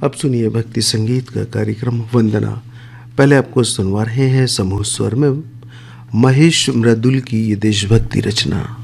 अब सुनिए भक्ति संगीत का कार्यक्रम वंदना। पहले आपको सुनवा रहे हैं समूह स्वर में महेश मृदुल की ये देशभक्ति रचना।